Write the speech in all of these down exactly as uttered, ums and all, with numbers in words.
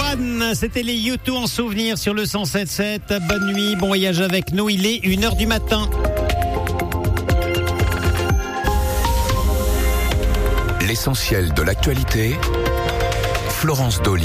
One, c'était les U deux en souvenir sur le cent sept sept. Bonne nuit, bon voyage avec nous, il est une heure du matin. L'essentiel de l'actualité, Florence Dolly.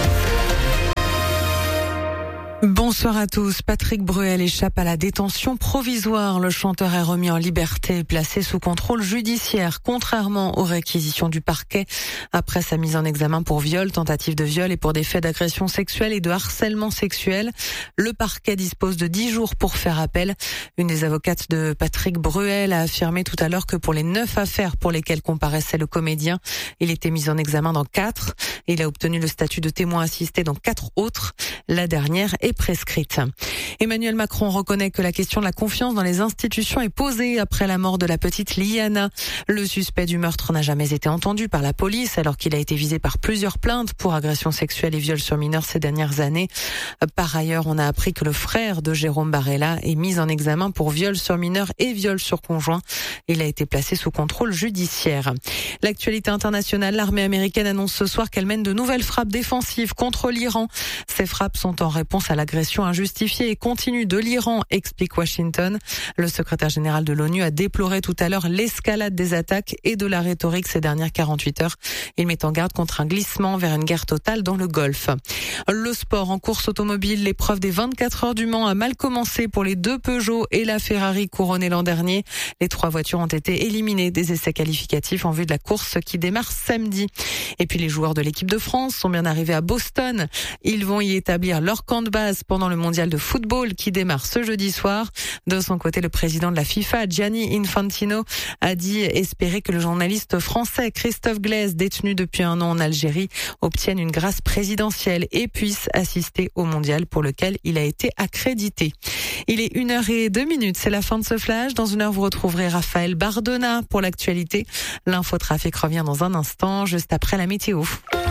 Bonsoir à tous. Patrick Bruel échappe à la détention provisoire. Le chanteur est remis en liberté et placé sous contrôle judiciaire, contrairement aux réquisitions du parquet. Après sa mise en examen pour viol, tentative de viol et pour des faits d'agression sexuelle et de harcèlement sexuel, le parquet dispose de dix jours pour faire appel. Une des avocates de Patrick Bruel a affirmé tout à l'heure que pour les neuf affaires pour lesquelles comparaissait le comédien, il était mis en examen dans quatre. Il a obtenu le statut de témoin assisté dans quatre autres. La dernière est prescrite. Emmanuel Macron reconnaît que la question de la confiance dans les institutions est posée après la mort de la petite Liana. Le suspect du meurtre n'a jamais été entendu par la police alors qu'il a été visé par plusieurs plaintes pour agressions sexuelles et viols sur mineurs ces dernières années. Par ailleurs, on a appris que le frère de Jérôme Barella est mis en examen pour viol sur mineurs et viol sur conjoint. Il a été placé sous contrôle judiciaire. L'actualité internationale, l'armée américaine annonce ce soir qu'elle mène de nouvelles frappes défensives contre l'Iran. Ces frappes sont en réponse à l'agression injustifiée et continue de l'Iran, explique Washington. Le secrétaire général de l'ONU a déploré tout à l'heure l'escalade des attaques et de la rhétorique ces dernières quarante-huit heures. Il met en garde contre un glissement vers une guerre totale dans le Golfe. Le sport en course automobile, l'épreuve des vingt-quatre heures du Mans a mal commencé pour les deux Peugeot et la Ferrari couronnée l'an dernier. Les trois voitures ont été éliminées des essais qualificatifs en vue de la course qui démarre samedi. Et puis les joueurs de l'équipe de France sont bien arrivés à Boston. Ils vont y établir leur camp de base pendant le mondial de football qui démarre ce jeudi soir. De son côté, le président de la FIFA, Gianni Infantino, a dit espérer que le journaliste français Christophe Glaise, détenu depuis un an en Algérie, obtienne une grâce présidentielle et puisse assister au mondial pour lequel il a été accrédité. Il est une heure et deux minutes, c'est la fin de ce flash. Dans une heure, vous retrouverez Raphaël Bardona pour l'actualité. L'infotrafic revient dans un instant, juste après la météo.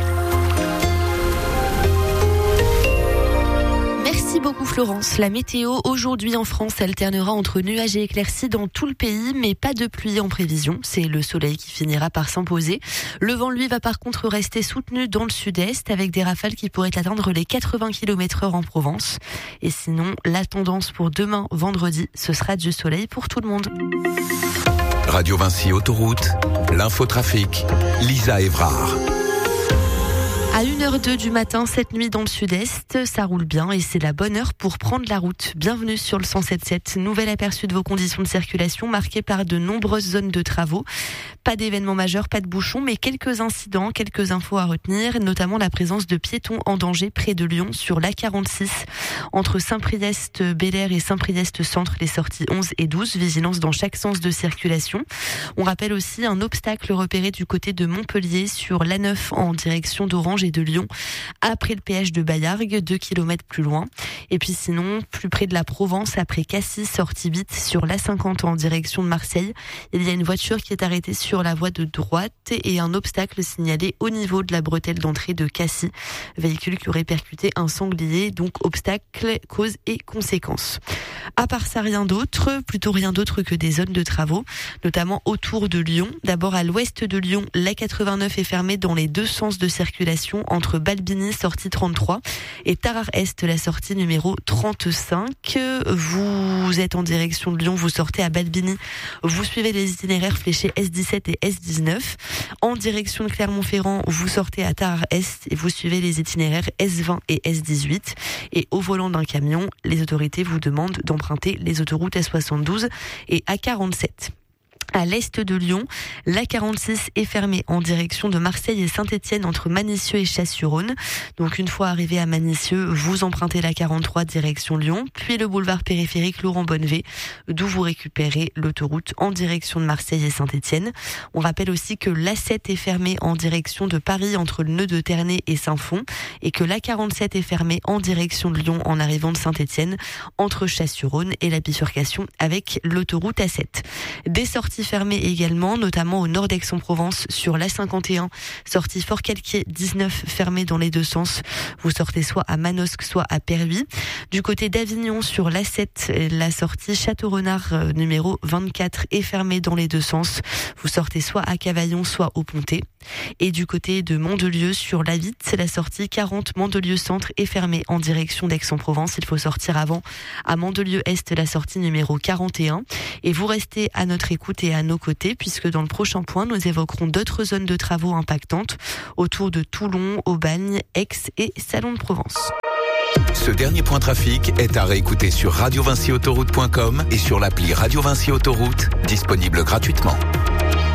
Merci beaucoup Florence. La météo aujourd'hui en France alternera entre nuages et éclaircies dans tout le pays, mais pas de pluie en prévision. C'est le soleil qui finira par s'imposer. Le vent, lui, va par contre rester soutenu dans le sud-est avec des rafales qui pourraient atteindre les quatre-vingts kilomètres heure en Provence. Et sinon, la tendance pour demain, vendredi, ce sera du soleil pour tout le monde. Radio Vinci Autoroute, l'infotrafic, Lisa Évrard. À une heure deux du matin, cette nuit dans le sud-est, ça roule bien et c'est la bonne heure pour prendre la route. Bienvenue sur le cent sept sept. Nouvel aperçu de vos conditions de circulation marquées par de nombreuses zones de travaux. Pas d'événements majeurs, pas de bouchons, mais quelques incidents, quelques infos à retenir, notamment la présence de piétons en danger près de Lyon sur l'A quarante-six. Entre Saint-Priest-Bel-Air et Saint-Priest-Centre, les sorties onze et douze, vigilance dans chaque sens de circulation. On rappelle aussi un obstacle repéré du côté de Montpellier sur l'A neuf en direction d'Orange et de Lyon, après le péage de Baillargues, deux kilomètres plus loin. Et puis sinon, plus près de la Provence, après Cassis, sortie vite sur l'A cinquante en direction de Marseille, il y a une voiture qui est arrêtée sur la voie de droite et un obstacle signalé au niveau de la bretelle d'entrée de Cassis. Véhicule qui aurait percuté un sanglier, donc obstacle, cause et conséquences. À part ça, rien d'autre, plutôt rien d'autre que des zones de travaux, notamment autour de Lyon. D'abord à l'ouest de Lyon, l'A quatre-vingt-neuf est fermée dans les deux sens de circulation entre Balbini, sortie trente-trois, et Tarare-Est, la sortie numéro trente-cinq. Vous êtes en direction de Lyon, vous sortez à Balbini, vous suivez les itinéraires fléchés S dix-sept et S dix-neuf. En direction de Clermont-Ferrand, vous sortez à Tarare-Est et vous suivez les itinéraires S vingt et S dix-huit. Et au volant d'un camion, les autorités vous demandent d'emprunter les autoroutes A soixante-douze et A quarante-sept. À l'est de Lyon, l'A quarante-six est fermée en direction de Marseille et Saint-Étienne entre Manicieux et Chasse-sur-Rhône. Donc une fois arrivé à Manicieux, vous empruntez l'A quarante-trois direction Lyon, puis le boulevard périphérique Laurent Bonnevet, d'où vous récupérez l'autoroute en direction de Marseille et Saint-Étienne. On rappelle aussi que l'A sept est fermée en direction de Paris entre le nœud de Ternay et Saint-Fond et que l'A quarante-sept est fermée en direction de Lyon en arrivant de Saint-Étienne entre Chasse-sur-Rhône et la bifurcation avec l'autoroute A sept. Des sorties sorties fermées également, notamment au nord d'Aix-en-Provence sur l'A cinquante et un, sortie Fort-Calquier dix-neuf fermée dans les deux sens. Vous sortez soit à Manosque, soit à Perhuis. Du côté d'Avignon sur l'A sept, la sortie Château-Renard euh, numéro vingt-quatre est fermée dans les deux sens. Vous sortez soit à Cavaillon, soit au Pontet. Et du côté de Mandelieu sur l'A huit, c'est la sortie quarante Mandelieu Centre est fermée en direction d'Aix-en-Provence. Il faut sortir avant à Mandelieu Est, la sortie numéro quarante et un. Et vous restez à notre écoute et à nos côtés, puisque dans le prochain point, nous évoquerons d'autres zones de travaux impactantes autour de Toulon, Aubagne, Aix et Salon de Provence. Ce dernier point trafic est à réécouter sur radio vinci autoroute point com et sur l'appli Radio Vinci Autoroute, disponible gratuitement.